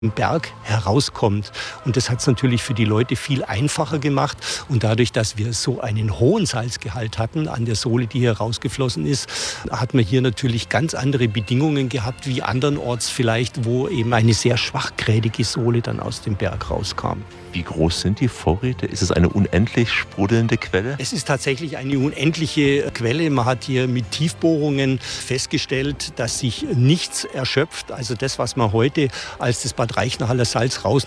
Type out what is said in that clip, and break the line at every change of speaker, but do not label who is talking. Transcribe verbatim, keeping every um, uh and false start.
Berg herauskommt. Und das hat es natürlich für die Leute viel einfacher gemacht. Und dadurch, dass wir so einen hohen Salzgehalt hatten an der Sohle, die hier rausgeflossen ist, hat man hier natürlich ganz andere Bedingungen gehabt, wie andernorts vielleicht, wo eben eine sehr schwachgrädige Sohle dann aus dem Berg rauskam.
Wie groß sind die Vorräte? Ist es eine unendlich sprudelnde Quelle?
Es ist tatsächlich eine unendliche Quelle. Man hat hier mit Tiefbohrungen festgestellt, dass sich nichts erschöpft. Also das, was man heute als das Bad Reichenhaller Salz raus